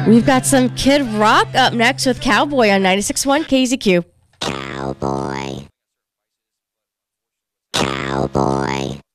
We've got some Kid Rock up next with Cowboy on 96.1 KZQ. Cowboy. Cowboy.